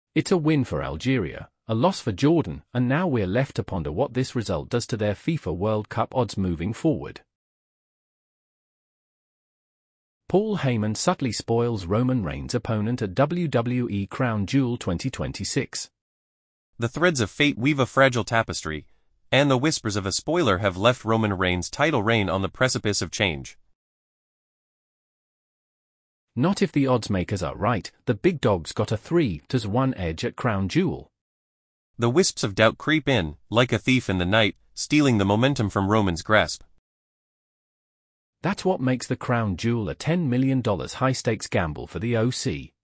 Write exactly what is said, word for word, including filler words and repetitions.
It's a win for Algeria, a loss for Jordan, and now we're left to ponder what this result does to their FIFA World Cup odds moving forward. Paul Heyman subtly spoils Roman Reigns' opponent at W W E Crown Jewel twenty twenty-six. The threads of fate weave a fragile tapestry, and the whispers of a spoiler have left Roman Reigns' title reign on the precipice of change. Not if the odds makers are right. The big dog's got a three to one edge at Crown Jewel. The wisps of doubt creep in, like a thief in the night, stealing the momentum from Roman's grasp. That's what makes the Crown Jewel a ten million dollars high-stakes gamble for the O C.